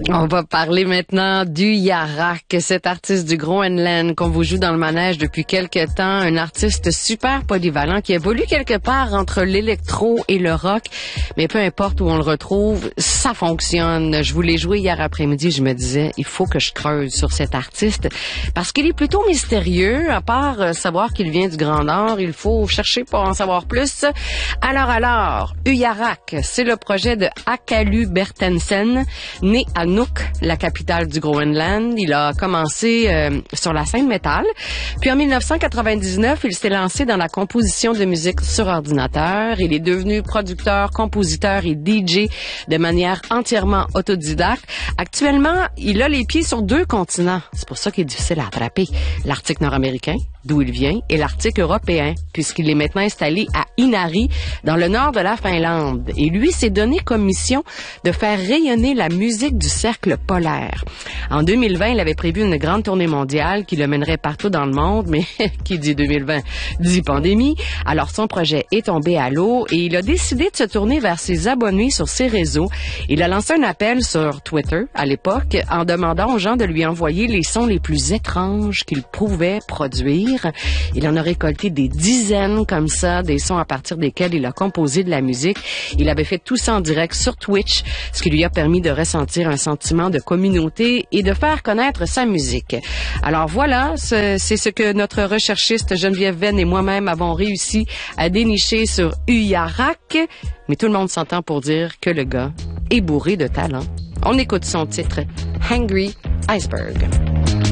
On va parler maintenant d'Uyarak, cet artiste du Groenland qu'on vous joue dans le manège depuis quelque temps, un artiste super polyvalent qui évolue quelque part entre l'électro et le rock, mais peu importe où on le retrouve, ça fonctionne. Je voulais jouer hier après-midi, je me disais, il faut que je creuse sur cet artiste parce qu'il est plutôt mystérieux, à part savoir qu'il vient du Grand Nord, il faut chercher pour en savoir plus. Alors, Uyarak, c'est le projet de Akalu Bertensen, né à Nuuk, la capitale du Groenland. Il a commencé sur la scène métal. Puis en 1999, il s'est lancé dans la composition de musique sur ordinateur. Il est devenu producteur, compositeur et DJ de manière entièrement autodidacte. Actuellement, il a les pieds sur 2 continents. C'est pour ça qu'il est difficile à attraper. L'Arctique nord-américain, d'où il vient, et l'Arctique européen, puisqu'il est maintenant installé à Inari, dans le nord de la Finlande. Et lui s'est donné comme mission de faire rayonner la musique du cercle polaire. En 2020, il avait prévu une grande tournée mondiale qui le mènerait partout dans le monde, mais qui dit 2020 dit pandémie. Alors son projet est tombé à l'eau et il a décidé de se tourner vers ses abonnés sur ses réseaux. Il a lancé un appel sur Twitter à l'époque en demandant aux gens de lui envoyer les sons les plus étranges qu'il pouvait produire. Il en a récolté des dizaines comme ça, des sons à partir desquels il a composé de la musique. Il avait fait tout ça en direct sur Twitch, ce qui lui a permis de ressentir un sentiment de communauté et de faire connaître sa musique. Alors voilà, c'est ce que notre recherchiste Geneviève Venn et moi-même avons réussi à dénicher sur Uyarak. Mais tout le monde s'entend pour dire que le gars est bourré de talent. On écoute son titre, Hungry Iceberg.